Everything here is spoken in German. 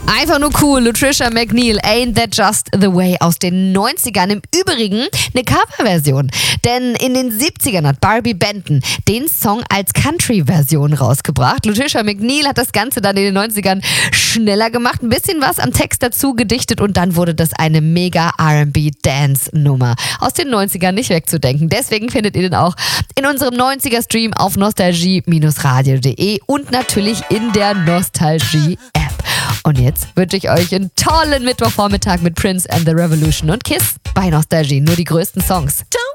Einfach nur cool, Latricia McNeil, Ain't That Just the Way aus den 90ern. Im Übrigen eine Coverversion, denn in den 70ern hat Barbi Benton den Song als Country-Version rausgebracht. Latricia McNeil hat das Ganze dann in den 90ern schneller gemacht, ein bisschen was am Text dazu gedichtet und dann wurde das eine mega R&B-Dance-Nummer. Aus den 90ern nicht wegzudenken. Deswegen findet ihr den auch in unserem 90er-Stream auf nostalgie-radio.de und natürlich in der Nostalgie-App. Und jetzt wünsche ich euch einen tollen Mittwochvormittag mit Prince and the Revolution und Kiss bei Nostalgie. Nur die größten Songs. Ciao.